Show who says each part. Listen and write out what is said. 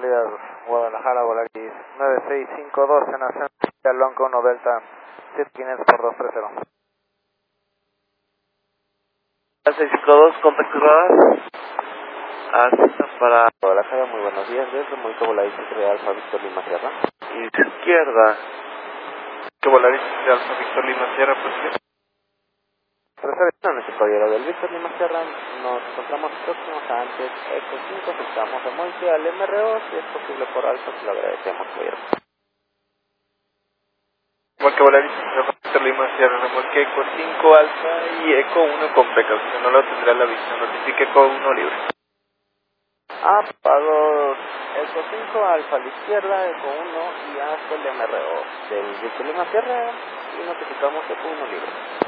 Speaker 1: salida Guadalajara, Volaris 9652 en ascenso, Lonca 1 Delta 7500 por 230.
Speaker 2: 652, contacto radar. Ascenso para
Speaker 1: Guadalajara, muy buenos días, desde Mónica Volaris de Alfa Víctor Lima Sierra.
Speaker 2: izquierda. Que Volaris de Alfa Víctor Lima Sierra, pues sí.
Speaker 1: Reservación, nuestro caballero del Víctor Lima Sierra, nos encontramos próximos a antes Eco 5, estamos remolque al MRO, si es posible por Alfa, se lo agradecemos, caballero.
Speaker 2: Remolque Volaris de Alfa Víctor Lima Sierra, remolque Eco 5 Alfa y Eco 1 con precaución, no lo tendrá la vista, notifique Eco 1 libre.
Speaker 1: Pagos Eco 5, Alfa a la izquierda, Eco 1 y hasta el MRO del Víctor Lima Sierra y notificamos Eco 1 libre.